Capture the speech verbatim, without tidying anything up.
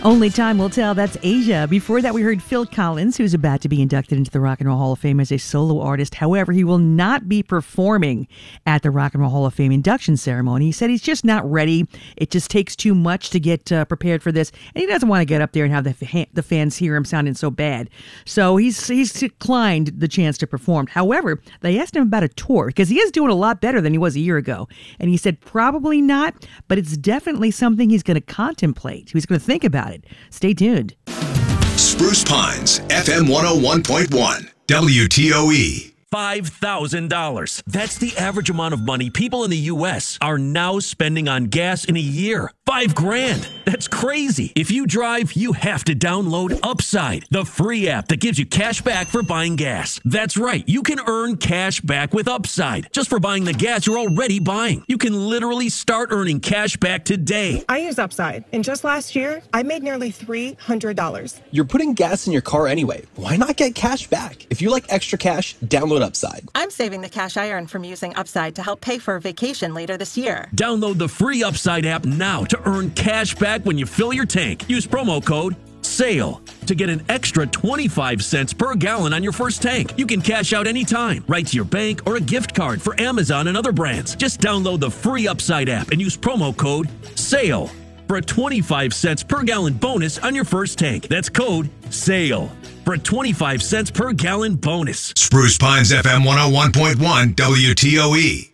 Only time will tell. That's Asia. Before that, we heard Phil Collins, who's about to be inducted into the Rock and Roll Hall of Fame as a solo artist. However, he will not be performing at the Rock and Roll Hall of Fame induction ceremony. He said he's just not ready. It just takes too much to get uh, prepared for this, and he doesn't want to get up there and have the, fa- the fans hear him sounding so bad. So he's he's declined the chance to perform. However, they asked him about a tour because he is doing a lot better than he was a year ago, and he said probably not, but it's definitely something he's going to contemplate. He's going to think about it. Stay tuned. Spruce Pines, F M one oh one point one, W T O E. five thousand dollars. That's the average amount of money people in the U S are now spending on gas in a year. Five grand. That's crazy. If you drive, you have to download Upside, the free app that gives you cash back for buying gas. That's right. You can earn cash back with Upside just for buying the gas you're already buying. You can literally start earning cash back today. I use Upside, and just last year, I made nearly three hundred dollars. You're putting gas in your car anyway. Why not get cash back? If you like extra cash, download Upside. I'm saving the cash I earn from using Upside to help pay for a vacation later this year. Download the free Upside app now to earn cash back when you fill your tank. Use promo code SALE to get an extra twenty-five cents per gallon on your first tank. You can cash out anytime, right to your bank or a gift card for Amazon and other brands. Just download the free Upside app and use promo code SALE for a twenty-five cents per gallon bonus on your first tank. That's code SALE for a twenty-five cents per gallon bonus. Spruce Pines, F M one oh one point one, W T O E.